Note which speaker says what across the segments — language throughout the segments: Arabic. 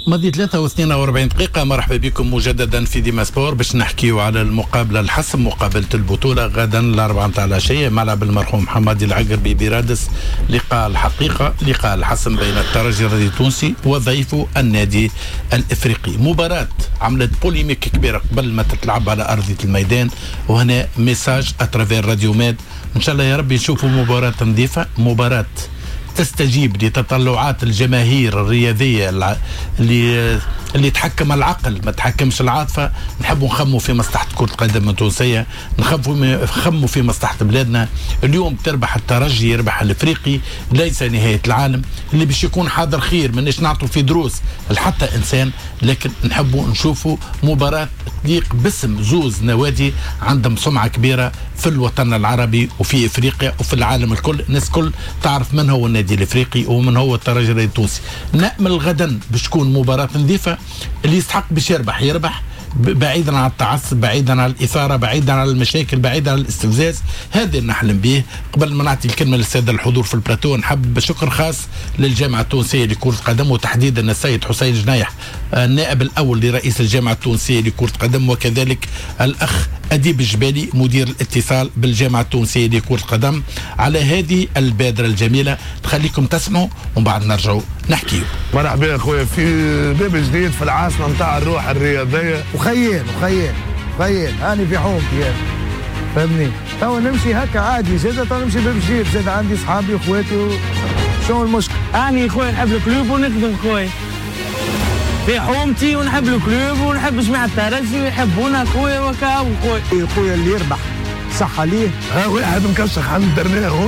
Speaker 1: ماضي 43 دقيقة. مرحبا بكم مجددا في ديما سبور باش نحكيو على المقابلة الحسم، مقابلة البطولة غدا الأربعاء نتاع العشية ملعب المرحوم حمادي العقربي برادس. لقاء الحقيقة، لقاء الحسم بين الترجي الرياضي التونسي وضيفه النادي الإفريقي. مباراة عملت بوليميك كبيرة قبل ما تتلعب على أرضية الميدان، وهنا ميساج أترافير راديو ماد إن شاء الله يا رب نشوفوا مباراة نظيفة، مباراة تستجيب لتطلعات الجماهير الرياضية اللي تحكم العقل ما تحكمش العاطفة. نحبوا نخموا في مصلحة كرة القدم التونسية، نخموا في مصلحة بلادنا. اليوم تربح الترجي، يربح الافريقي، ليس نهاية العالم. اللي باش يكون حاضر خير، منش نعطوا في دروس لحتى انسان، لكن نحبوا نشوفوا مباراة تليق باسم زوز نوادي عندهم سمعة كبيرة في الوطن العربي وفي افريقيا وفي العالم الكل. الناس الكل تعرف من هو النادي الافريقي ومن هو الترجي الرياضي التونسي. نأمل غدا باش تكون مباراة نظيفة، اللي يستحق باش يربح بعيدا عن التعصب، بعيدا عن الإثارة، بعيدا عن المشاكل، بعيدا عن الاستفزاز. هذا اللي نحلم به. قبل ما نعطي الكلمة للسادة الحضور في البلاتو، نحب شكر خاص للجامعة التونسية لكرة القدم، وتحديدا السيد حسين جنايح النائب الأول لرئيس الجامعة التونسية لكرة القدم، وكذلك الأخ أديب الجبالي مدير الاتصال بالجامعة التونسية لكرة القدم على هذه البادرة الجميلة. تخليكم تسمعوا ومن بعد نرجعوا نحكيو.
Speaker 2: مرحبا اخويا في باب جديد في العاصمة نتاع الروح الرياضية.
Speaker 3: وخيل هاني في حومتي فهمني. تو نمشي هكا عادي، زاد تو نمشي باب جديد، زاد عندي صحابي واخواتي شنو المشكل؟
Speaker 4: أنا خويا نحب الكلوب ونخدم خويا في حومتي، ونحب الكلوب ونحب جماعة الترجي ويحبونا خويا وكا
Speaker 3: خويا اللي يربح صح عليه.
Speaker 2: ها واحد مكشخ عند درناه هون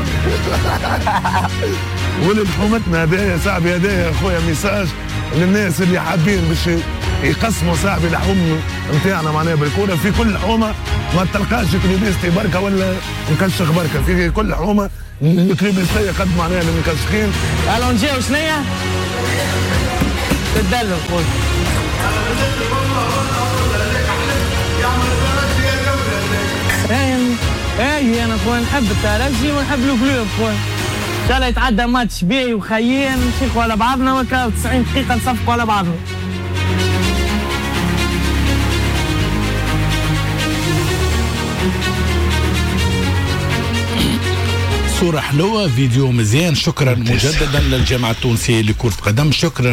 Speaker 2: وللحومتنا هدايا صاحبي، هدايا خويا ميساج للناس اللي حابين باش يقسموا صاحبي اللحوم نتاعنا معناها بالكوره. في كل حومه ما تلقاش كليبيستي بركه ولا مكشخ بركه، في كل حومه الكليبيستيه قد معناها المكشخين.
Speaker 4: الو نجيو شنيا؟ تدلوا خويا. اي انا خويا نحب الترجي ونحب الكلوب خويا. ان شاء الله يتعدى ماتش باهي وخيين نشيخوا على بعضنا وكا 90 دقيقة نصفقوا على بعضنا.
Speaker 1: صورة حلوة، فيديو مزيان. شكرا مجددا للجامعة التونسية لكرة القدم، شكرا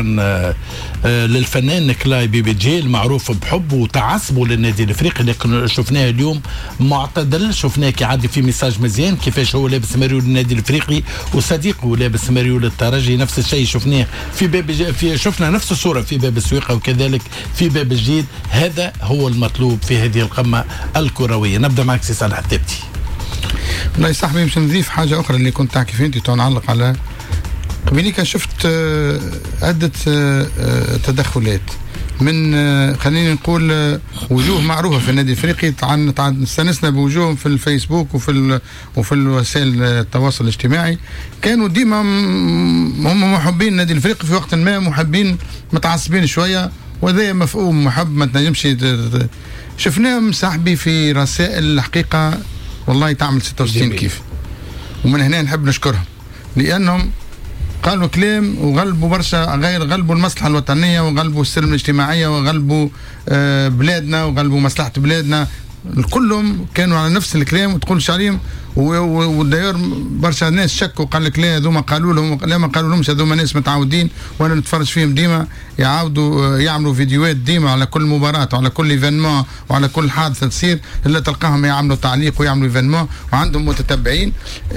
Speaker 1: للفنان نكلاي بيبي المعروف بحبه وتعصبه للنادي الافريقي، لكن شفناه اليوم معتدل، شفناه كيعدي في ميساج مزيان كيفاش هو لابس ماريو للنادي الافريقي وصديقه لابس ماريو للترجي. نفس الشيء شفناه في باب شفنا نفس الصورة في باب السويقة وكذلك في باب الجديد. هذا هو المطلوب في هذه القمة الكروية. نبدأ معك سي صالح التبتي.
Speaker 5: والله يا صاحبي باش نضيف حاجة أخرى اللي كنت تحكي فيه أنت، نعلق على قبيليك. شفت عدة تدخلات من خليني نقول وجوه معروفة في النادي الافريقي. استانسنا بوجوههم في الفيسبوك وفي الوسائل التواصل الاجتماعي. كانوا ديما هم محبين النادي الافريقي، في وقت ما محبين متعصبين شوية، وهذا مفهوم. محب ما تنجمش. شفناهم صاحبي في رسائل الحقيقة والله تعمل 66 كيف، ومن هنا نحب نشكرهم لأنهم قالوا كلام وغلبوا برشا، غير غلبوا المصلحة الوطنية وغلبوا السلم الاجتماعية وغلبوا بلادنا وغلبوا مصلحة بلادنا. كلهم كانوا على نفس الكلام وتقولش عليهم. والداير برشا ناس شكوا، قال لك لا هذوما قالوا لهم، لا ما قالوا لهمش، هذوما ناس متعودين وانا نتفرج فيهم ديما يعاودوا يعملوا فيديوهات ديما على كل مباراة وعلى كل ايفينمون وعلى كل حادثة تصير، الا تلقاهم يعملوا تعليق ويعملوا ايفينمون وعندهم متتبعين.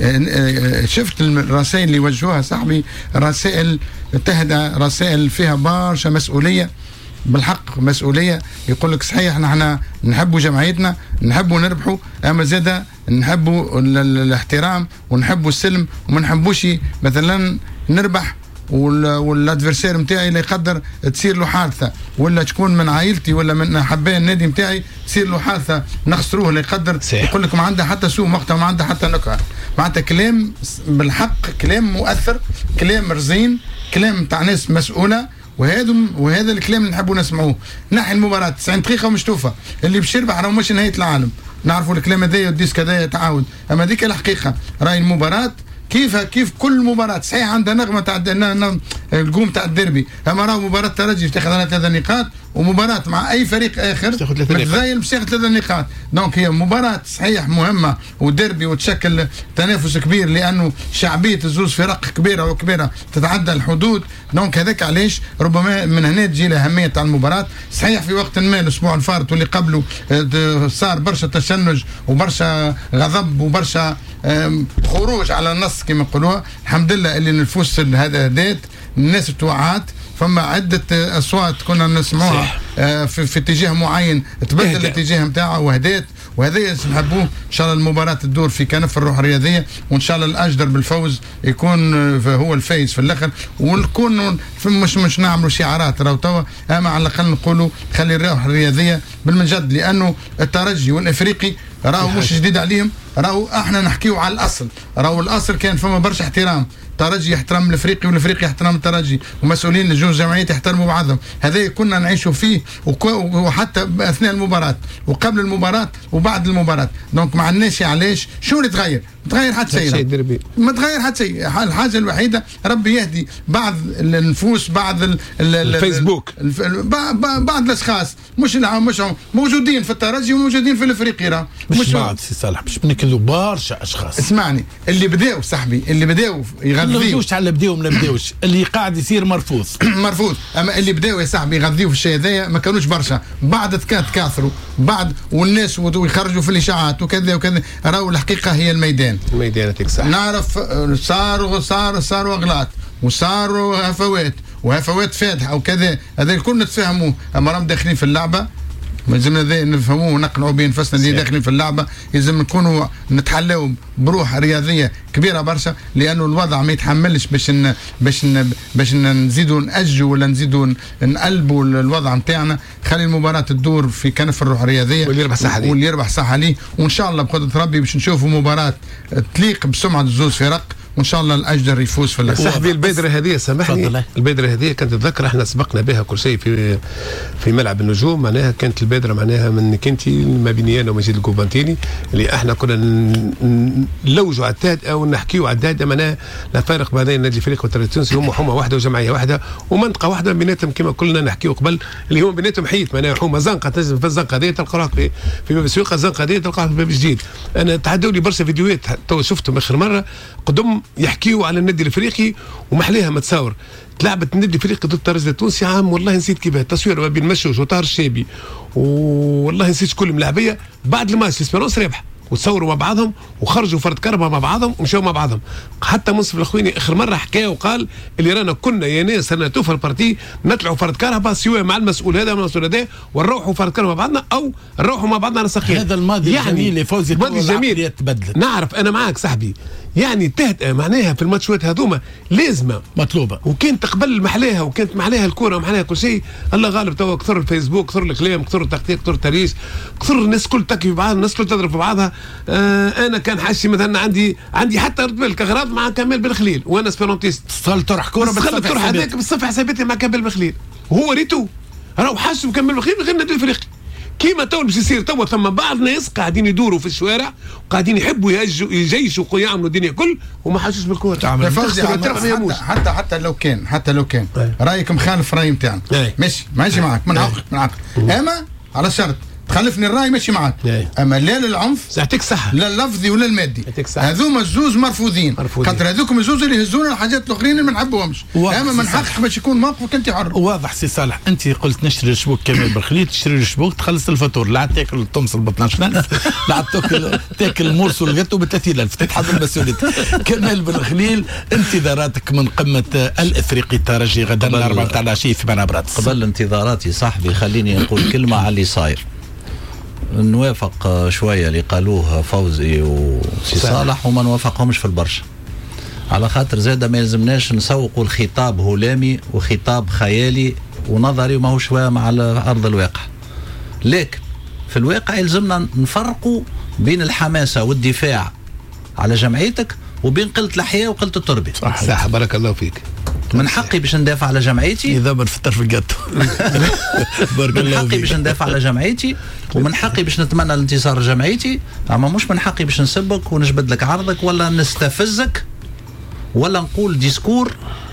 Speaker 5: شفت الرسائل اللي وجهوها صاحبي، رسائل تهدى، رسائل فيها برشا مسؤولية، بالحق مسؤولية. يقول لك صحيح نحن نحبوا جمعيتنا، نحبوا نربحوا، اما زاده نحبوا الاحترام ونحبوا السلم، وما نحبوش مثلا نربح والادفيرسير نتاعي اللي يقدر تصير له حادثه، ولا تكون من عائلتي ولا من حبايا النادي نتاعي تصير له حادثه نخسروه اللي يقدر. يقول لك ما عنده حتى سوء مقطع، ما عنده حتى نكهه. معناتها كلام بالحق، كلام مؤثر، كلام رزين، كلام تاع ناس مسؤوله. وهذا الكلام اللي نحبوا نسمعوه. نحي المباراة 90 دقيقة مشتوفة، اللي باش يربح راه مش نهاية العالم. نعرفوا الكلام هذايا والديسك هذايا تعاود، اما ديك الحقيقة راهي المباراة كيف كل مباراة صحيح عندها نغمة تاع القوم تاع الديربي، اما راهو مباراه الترجي تاخذ على 3 نقاط، ومباراه مع اي فريق اخر متزايل باش تاخذ 3 نقاط. دونك هي مباراه صحيح مهمه وديربي وتشكل تنافس كبير، لانه شعبيه الزوز فرق كبيره وكبيره تتعدى الحدود. دونك هذاك علاش ربما من هنا تجي الاهميه تاع المباراه. صحيح في وقت ما الاسبوع الفارط واللي قبله صار برشا تشنج وبرشا غضب وبرشا خروج على النص كما يقولوها. الحمد لله اللي النفوس هذا هدات، الناس توعات، فما عدة أصوات كنا نسمعوها في اتجاه معين تبدل الاتجاه نتاعها وهدات، وهذا نحبوه ان شاء الله المباراة تدور في كنف الروح الرياضية، وان شاء الله الأجدر بالفوز يكون هو الفايز في الآخر، ونكون مش نعملوا شعارات راهو توا، اما على الأقل نقولوا خلي الروح الرياضية بالمجد، لأنه الترجي والإفريقي راهو مش جديد عليهم، راهو احنا نحكيو على الأصل، راهو الأصل كان فما برشا احترام، الترجي يحترم الافريقي والافريقي يحترم الترجي، ومسؤولين لجوء الجمعيات يحترموا بعضهم. هذا كنا نعيشوا فيه وحتى اثناء المباراه وقبل المباراه وبعد المباراه. دونك ما عندناش علاش شو اللي تغير؟ تغير حتى شيء، ما تغير حتى شيء. الحاجه الوحيده ربي يهدي بعض النفوس، بعض
Speaker 6: الفيسبوك،
Speaker 5: بعض الاشخاص مش موجودين في الترجي وموجودين في الافريقي، راه
Speaker 1: مش بعض سي صالح، مش بنكلوا برشا اشخاص.
Speaker 5: اسمعني، اللي بداوا صاحبي اللي بداوا يغذيوا
Speaker 1: على بداوا ما بداوش، اللي قاعد يصير مرفوض
Speaker 5: مرفوض. اما اللي بداوا يا صاحبي يغذيوا في الشيء هذايا ما كانوش برشا، بعد تكاثروا بعد والناس ويخرجوا في الاشاعات وكذا وكذا. راهو الحقيقه هي الميدان
Speaker 6: صح.
Speaker 5: نعرف صاروا اغلاط وصاروا هفوات فاتحه وكذا، هذا الكل نتفاهموه. اما راهم داخلين في اللعبه لازمنا نفهموه ونقنعوا بين نفسنا اللي داخلين في اللعبه، لازم نكونوا نتحلوا بروح رياضيه كبيره برشا، لانه الوضع ما يتحملش باش نزيدوا نأجوا ولا نزيدوا نقلبوا الوضع نتاعنا. خلي المباراه تدور في كنف الروح الرياضيه واللي يربح صح عليه، وان شاء الله بقدره ربي باش نشوفوا مباراه تليق بسمعه الزوز فرق، وان شاء الله الاجدر يفوز في اللقاء.
Speaker 6: صاحبي البيدره هذه سامحني، البيدره هذه كانت تتذكر احنا سبقنا بها كل شيء في ملعب النجوم. معناها كانت البيدره معناها منك انت ما بيني انا ومجيد الكوبانتيني، اللي احنا كنا نلوجوا على التهدئه ونحكيوا على التهدئه. معناها لا فارق بين النادي الافريقي والترجي التونسي، هم حومه واحده وجمعيه واحده ومنطقه واحده بيناتهم، كما كلنا نحكيوا قبل، اللي هم بيناتهم حيط. معناها حومه زنقه تنجم في الزنقه هذه تلقاها في باب السويقه، الزنقه هذه تلقاها في باب جديد. انا تعدوا لي برشا فيديوهات تو شفتهم اخر مره قدم يحكيوا على النادي الافريقي ومحليها ما تصور. تلعبت النادي الافريقي ضد الترجي التونسي عام والله نسيت كيفاه، تصوير ما بين مشوش وطاهر الشابي والله نسيت كل ملاعبيه. بعد الماتش ليسبيرونس ربح وتصوروا مع بعضهم وخرجوا فرد كربه مع بعضهم ومشاو مع بعضهم. حتى منصف الاخويني اخر مره حكى وقال اللي رانا كنا يا ناس رانا توفى البارتي نطلعوا فرد كربه سواء مع المسؤول هذا والمسؤول هذا ونروحوا فرد كربه مع بعضنا او نروحوا مع بعضنا نسخين.
Speaker 1: هذا الماضي يعني الجميل فوزي
Speaker 6: الماضي الجميل
Speaker 1: تبدلت.
Speaker 6: نعرف انا معاك صاحبي، يعني تهدئه معناها في الماتشات هذوما لازمه
Speaker 1: مطلوبه،
Speaker 6: وكانت تقبل محلاها وكانت محلاها الكره ومحلاها كل شيء. الله غالب توا كثر الفيسبوك، كثر الكلام، كثر التغطيه، كثر التاريخ، كثر الناس كل تكفي بعض، الناس كل تضرب في بعضها. انا كان حاشي مثلا عندي حتى رد بالك اغراض مع كمال بالخليل وانا سبيرونتيست،
Speaker 1: صلت طرح كوره
Speaker 6: بالصفح هذاك بالصفحه حساباتي مع كمال بالخليل، وهو ريتو راهو حاسس بكمال بالخليل غير النادي الافريقي. كيما تو باش يصير تو ثم بعض ناس قاعدين يدوروا في الشوارع وقاعدين يحبوا يجيشوا ويعملوا الدنيا كل وما حاسوش بالكوره.
Speaker 5: حتى لو كان رايك مخالف راي نتاعنا ماشي معك من عقل اما على شرط تخلفني الراي ماشي معك. اما لا للعنف
Speaker 6: يعطيك صحه،
Speaker 5: لا اللفظي ولا المادي، هذوما الزوز مرفوضين. خاطر هذوكم الزوز اللي يهزونا الحاجات الاخرين اللي ما نحبوهمش. اما من حقك باش يكون موقفك انت حر.
Speaker 1: واضح سي صالح، انت قلت نشري الشبوك كمال بالخليل، تشري الشبوك تخلص الفاتور، لا تاكل التمصل ب 12000 لا تاكل المورس والغاتو ب 30000 تتحمل مسؤوليتك. كمال بالخليل انتظاراتك من قمه الافريقي الترجي غدا 4 تاع العشيه في ملعب رادس.
Speaker 7: قبل انتظاراتي صاحبي خليني نقول كلمه على اللي صاير. نوافق شويه اللي قالوه فوزي وسي صالح وما نوافقهمش في البرشا، على خاطر زاد ما يلزمناش نسوقوا الخطاب هلامي وخطاب خيالي ونظري وما هو شويه مع ارض الواقع. لكن في الواقع يلزمنا نفرقوا بين الحماسه والدفاع على جمعيتك وبين قله الحياه وقله التربيه.
Speaker 6: صح بارك الله فيك.
Speaker 7: من حقي باش ندافع على جمعيتي
Speaker 1: اذا بنفطر في الجاتو
Speaker 7: من حقي باش ندافع على جمعيتي ومن حقي باش نتمنى الانتصار لجمعيتي، اما مش من حقي باش نسبك ونجبد لك عرضك ولا نستفزك ولا نقول ديسكور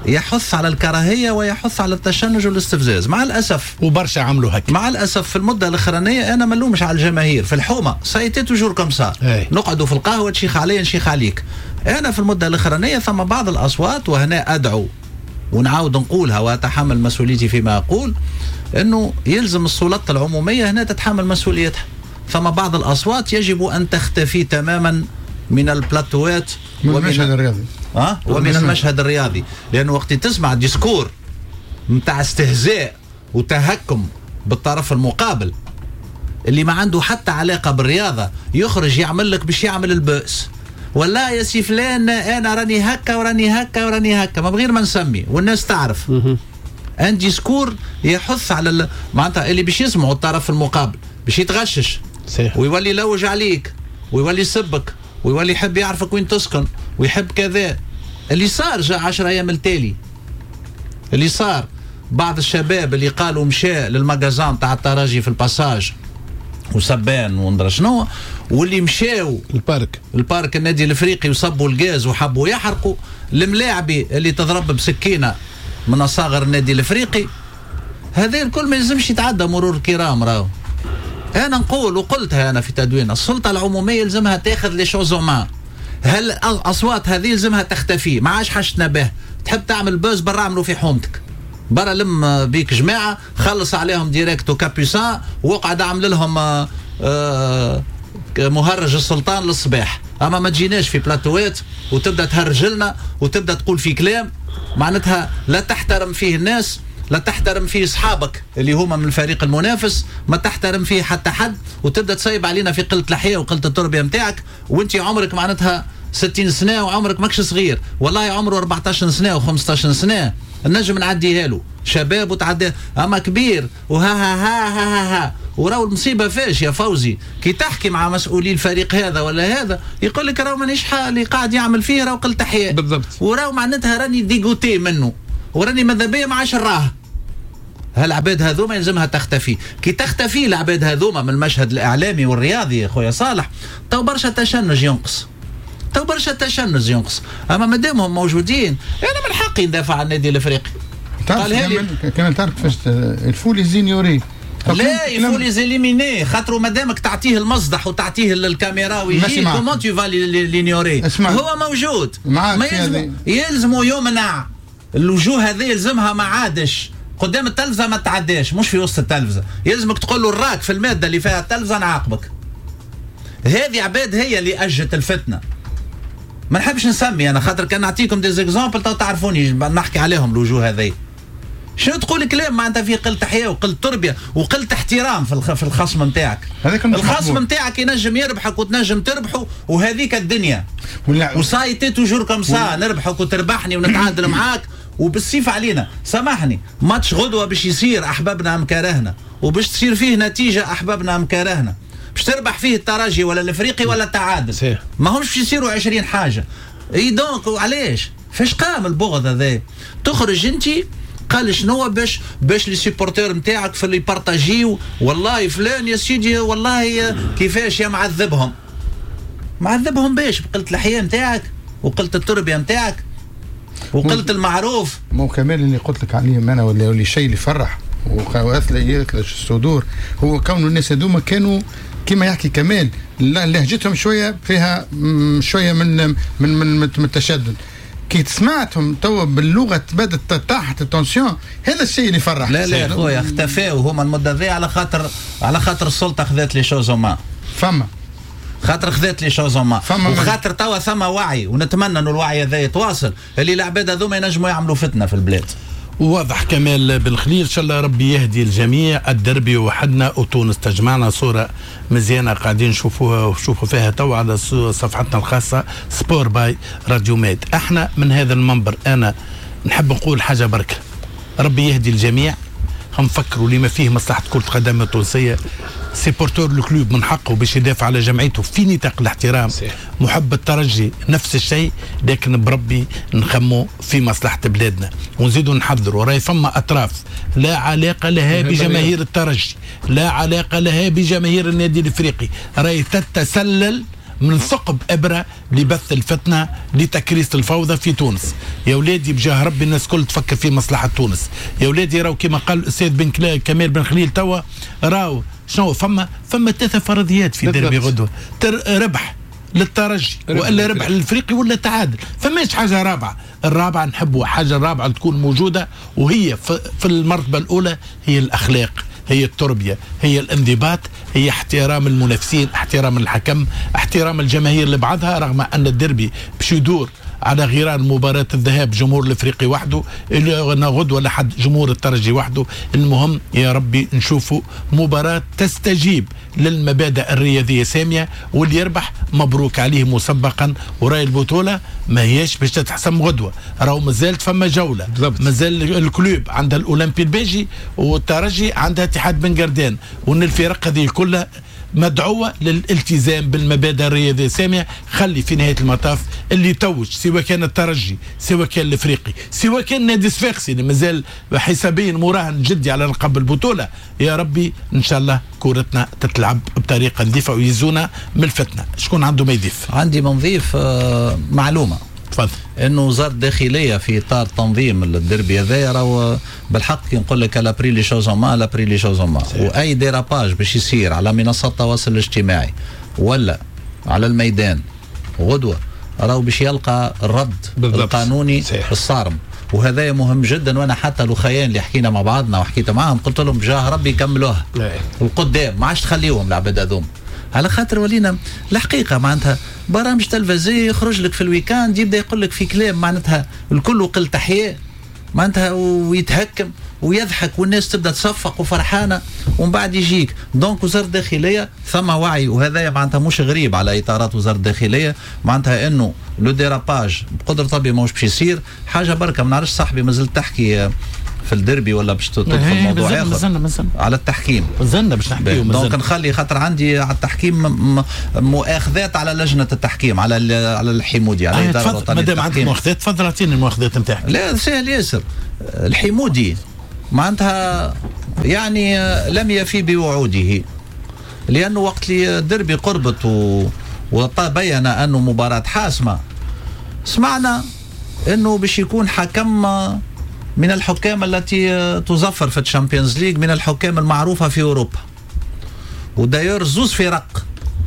Speaker 7: يحث على الكراهية ويحث على التشنج والاستفزاز. مع الأسف
Speaker 1: وبرشا عملوا هيك.
Speaker 7: مع الأسف في المدة الأخرانية أنا ملومش على الجماهير في الحومة سايتي توجور كمسا، نقعدوا في القهوة تشيخ علي نشيخ عليك. أنا في المدة الأخرانية ثم بعض الأصوات، وهنا أدعو ونعاود نقولها وأتحمل مسؤوليتي فيما أقول، أنه يلزم السلطة العمومية هنا تتحمل مسؤوليتها. ثم بعض الأصوات يجب أن تختفي تماما من البلاتوات
Speaker 5: من المشهد الرياضي
Speaker 7: ومن المشهد الرياضي، لأنه وقت تسمع ديسكور متاع استهزاء وتهكم بالطرف المقابل اللي ما عنده حتى علاقة بالرياضة، يخرج يعمل لك باش يعمل البؤس، والله يا سي فلان أنا راني هكا وراني هكا وراني هكا، ما بغير ما نسمي والناس تعرف. ان ديسكور يحث على معناتها اللي باش يسمعوا الطرف المقابل باش يتغشش ويولي يلوج عليك ويولي يسبك ويولي يحب يعرفك وين تسكن ويحب كذا. اللي صار جاء 10 أيام التالي، اللي صار بعض الشباب اللي قالوا مشى للمجازان تاع التراجي في الباساج وسبان وندرى شنو، واللي مشاو البارك النادي الافريقي وصبوا الغاز وحبوا يحرقوا، الملاعبي اللي تضرب بسكينه من اصاغر النادي الافريقي، هذا الكل ما يلزمش يتعدى مرور الكرام. راهو انا نقول وقلتها انا في تدوين، السلطه العموميه يلزمها تاخذ لي شوزوما. هل الاصوات هذه يلزمها تختفي؟ ما عادش حشتنا به. تحب تعمل بوز برا اعملوا في حومتك، برا لم بيك جماعه خلص عليهم ديريكتو كابيسان واقعد اعمل لهم مهرج السلطان للصباح. اما ما تجيناش في بلاتوات وتبدا تهرج لنا وتبدا تقول في كلام معناتها لا تحترم فيه الناس، لا تحترم فيه اصحابك اللي هما من الفريق المنافس، ما تحترم فيه حتى حد، وتبدا تصيب علينا في قله الحياه وقله التربيه نتاعك، وانت عمرك معناتها 60 سنه وعمرك ماكش صغير، والله عمره 14 سنه و15 سنه النجم نعديها له شباب وتعدي، اما كبير وها ها ها ها ها ها. وراو المصيبه فاش يا فوزي كي تحكي مع مسؤولي الفريق هذا ولا هذا يقول لك راهو مانيش اللي قاعد يعمل فيه راهو قله حياه
Speaker 6: بالضبط،
Speaker 7: وراهو معناتها راني ديغوتي منه وراني ماذا بيا ما عادش نراه. هالعباد هذوما يلزمها تختفي. كي تختفي العباد هذوما من المشهد الاعلامي والرياضي يا خويا صالح تو برشا تشنج ينقص، تو برشا تشنج ينقص. اما مادامهم موجودين انا من حقي ندافع عن النادي الافريقي.
Speaker 5: كان تعرف فاش الفولي زينيوري
Speaker 7: لا يفولي زيليميني خاطرو مادامك تعطيه المصدح وتعطيه للكاميرا ويجي كومون تو فالي لينيوري هو موجود ما يلزمو يمنع الوجوه هذه، يلزمها ما عادش قدام التلفزه ما تعداش، مش في وسط التلفزه، يلزمك تقول له الراك في الماده اللي فيها التلفزه نعاقبك. هذه عباد هي اللي اجت الفتنه. ما نحبش نسمي انا خاطر كان نعطيكم دي زيكزامبل تو تعرفوني نحكي عليهم الوجوه هذه. شنو تقول كلام معناتها فيه قلة حياة وقلة تربية وقلة احترام في الخصم نتاعك. الخصم نتاعك ينجم يربحك وتنجم تربحه وهذيك الدنيا. وصايتي توجور كم ساعة نربحك وتربحني ونتعادل معاك وبالسيف علينا. سامحني ماتش غدوة باش يصير أحبابنا أم كرهنا وباش تصير فيه نتيجة أحبابنا أم كرهنا، باش تربح فيه الترجي ولا الافريقي ولا التعادل، ما همش باش يصيروا 20 حاجة. اي دونك علاش فاش قام البغض هذا؟ تخرج انت قال شنو باش لي سيبورتور نتاعك في اللي بارطاجيو والله فلان يا سيدي والله كيفاش يا معذبهم باش بقلة الحياة نتاعك وقلة التربية نتاعك وقلة المعروف.
Speaker 5: مو كمان اللي قلت لك عليه انا ولا الشيء اللي فرح ويثلج الصدور هو كون الناس هذوما كانوا كما يحكي كمال لهجتهم شويه فيها شويه من التشدد. كي سمعتهم توا باللغه بدات تحت التنسيون، هذا الشيء اللي فرح.
Speaker 7: لا يا خويا اختفاوا هما المده ذي على خاطر السلطه خذت لي شوزوما خاطر خذت لي شوزوما وخاطر توا ثم وعي، ونتمنى انه الوعي هذا يتواصل اللي العباد هذوما ينجموا يعملوا فتنه في البلاد.
Speaker 1: واضح كمال بالخليل. ان شاء الله ربي يهدي الجميع. الدربي وحدنا وتونس تجمعنا صوره مزيانه قاعدين نشوفوها فيها تو على صفحتنا الخاصه سبور باي راديو ميد. احنا من هذا المنبر انا نحب نقول حاجه بركه، ربي يهدي الجميع. نفكروا لما فيه مصلحه كره القدم التونسيه. سيبورتور الكلوب من حقه باش يدافع على جمعيته في نطاق الاحترام. محب الترجي نفس الشيء، لكن بربي نخمو في مصلحه بلادنا ونزيدوا نحضروا. راهي فما اطراف لا علاقه لها بجماهير الترجي، لا علاقه لها بجماهير النادي الافريقي، راهي تتسلل من ثقب إبرة لبث الفتنة لتكريس الفوضى في تونس. يا ولادي بجاه ربي الناس كل تفكر في مصلحة تونس. يا ولادي راو كما قال الأستاذ بن كمال بن خليل توا راو شنو فما 3 فرضيات في ديربي غدوة، ربح للترجي ولا ربح للفريقي ولا تعادل، فماش حاجة رابعة. الرابعة نحبوا حاجة رابعة تكون موجودة، وهي في المرتبة الأولى هي الأخلاق، هي التربية، هي الانضباط، هي احترام المنافسين، احترام الحكم، احترام الجماهير لبعضها، رغم أن الدربي باش يدور على غرار مباراة الذهاب جمهور الافريقي وحده، غدوة لحد جمهور الترجي وحده. المهم يا ربي نشوفوا مباراة تستجيب للمبادئ الرياضية سامية، واللي يربح مبروك عليه مسبقا. وراي البطولة ما هيش باش تتحسم غدوة، راهو مازالت فما جولة، مازال الكلوب عندها الأولمبي الباجي والترجي عندها اتحاد بن قردان، وان الفرق هذه كلها مدعوة للالتزام بالمبادئ الرياضية السامية. خلي في نهاية المطاف اللي يتوج سواء كان الترجي سواء كان الافريقي سواء كان نادي صفاقسي اللي مازال حسابيا مراهن جدي على لقب البطولة، يا ربي ان شاء الله كورتنا تتلعب بطريقة نظيفة ويزونا من الفتنة. شكون عنده ما يضيف؟
Speaker 7: عندي ما نضيف معلومة.
Speaker 1: تفضل.
Speaker 7: انه وزاره الداخليه في اطار تنظيم الديربي هذايا راهو بالحق كي نقول لك لابري لي شوزوما لابري لي شوزوما، واي ديراباج باش يصير على منصات التواصل الاجتماعي ولا على الميدان غدوه راهو باش يلقى الرد القانوني الصارم، وهذا مهم جدا. وانا حتى الاخيان اللي حكينا مع بعضنا وحكيت معاهم قلت لهم بجاه ربي يكملوها القدام، ما عادش تخليهم العباد هذوم، على خاطر ولينا الحقيقه معناتها برامج تلفزيونيه يخرج لك في الويكاند يبدا يقول لك في كلام معناتها الكل وقل تحيه معناتها ويتهكم ويضحك والناس تبدا تصفق وفرحانه ومن بعد يجيك. دونك وزاره الداخليه ثم وعي، وهذا معناتها مش غريب على اطارات وزاره الداخليه، معناتها انه لو ديراباج بقدر طبيعي ماهوش باش يصير حاجه بركه. ما نعرفش صاحبي مازلت تحكي في الدربي ولا باش تدخل في موضوع اخر مزلنا. على التحكيم مازلنا باش نحكيو، دونك نخلي خاطر عندي على التحكيم مؤاخذات على لجنه التحكيم على الحمودي على الاداره الوطنيه
Speaker 1: مادام عندك مؤاخذات تفضل اعطيني المؤاخذات نتاعك.
Speaker 7: لا سهل ياسر. الحمودي معناتها يعني لم يفي بوعوده، لانه وقت اللي الدربي قربت وبين انه مباراه حاسمه سمعنا انه باش يكون حكم من الحكام التي تظفر في الشامبيونز ليج، من الحكام المعروفة في أوروبا. وداير زوز فرق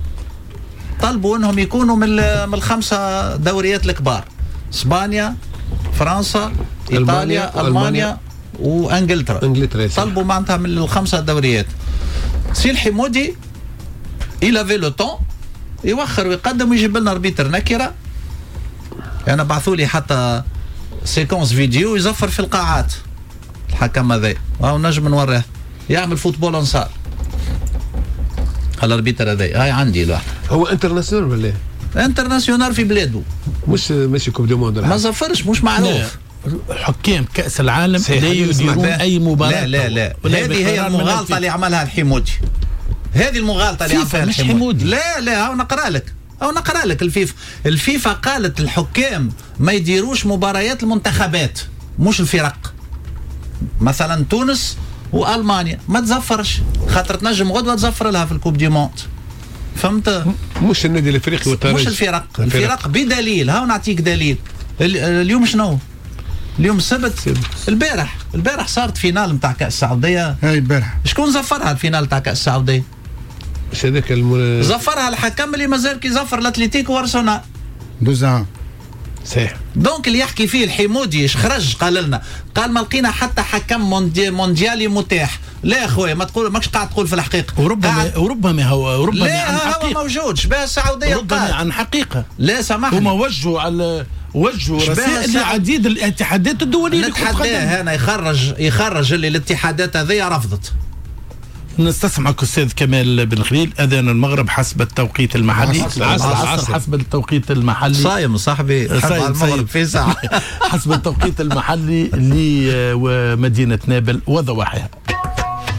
Speaker 7: طلبوا أنهم يكونوا من الخمسة دوريات الكبار، إسبانيا فرنسا إيطاليا ألمانيا وأنجلترا. طلبوا معناتها من الخمسة دوريات. سي الحمودي إلى في لو طون يوخر ويقدم ويجيب لنا أربيتر نكرة. أنا بعثوا لي حتى سيكونس فيديو يزفر في القاعات الحكم هذا، او نجم نوريه يعمل فوتبول انصار على الاربيتر هذا. هاي عندي الواحد
Speaker 6: هو انترناسيونال ولا
Speaker 7: انترناسيونال في بلاده،
Speaker 6: مش كوب دو موند
Speaker 7: ما زفرش مش معروف.
Speaker 1: حكام كأس العالم لا يديرون اي مباراة.
Speaker 7: لا هذه هي المغالطة اللي عملها الحمودي، هذه المغالطة اللي عملها الحمودي. لا أو نقرأ لك الفيفا قالت الحكام ما يديروش مباريات المنتخبات مش الفرق. مثلا تونس وألمانيا ما تزفرش خاطر تنجم غدوة تزفر لها في الكوب دي موند، فهمت؟
Speaker 6: مش النادي الافريقي والترجي،
Speaker 7: مش الفرق بدليل. هاو نعطيك دليل. اليوم شنو؟ اليوم السبت البارح صارت فينال نتاع كأس السعودية.
Speaker 5: هاي البارح
Speaker 7: شكون زفرها الفينال نتاع كأس السعودية؟
Speaker 6: مش هذاك
Speaker 7: زفرها الحكم اللي مازال كيزفر الاتليتيكو وارسنال
Speaker 5: دوزان.
Speaker 6: صحيح.
Speaker 7: دونك اللي يحكي فيه الحمودي اش خرج قال لنا، قال ما لقينا حتى حكم مونديالي متاح. لا يا خويا ما تقول ماكش قاعد تقول في الحقيقه.
Speaker 1: وربما هو
Speaker 7: لا هو موجود شبه السعوديه
Speaker 1: ربما عن حقيقه.
Speaker 7: لا سامحني
Speaker 1: هما وجهوا رسائل لعديد الاتحادات الدوليه.
Speaker 7: نتحداه هنا يخرج اللي الاتحادات هذه رفضت.
Speaker 1: نستسمعك أستاذ كمال بن خليل. أذان المغرب حسب التوقيت المحلي. العصر حسب التوقيت المحلي.
Speaker 7: صايم صاحبي المغرب في ساعة
Speaker 1: حسب التوقيت المحلي لمدينة نابل وضواحيها.